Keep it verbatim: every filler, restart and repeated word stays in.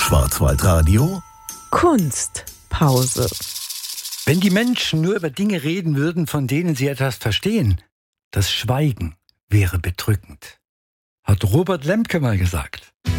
Schwarzwaldradio Kunstpause. Wenn die Menschen nur über Dinge reden würden, von denen sie etwas verstehen, das Schweigen wäre bedrückend, hat Robert Lemke mal gesagt.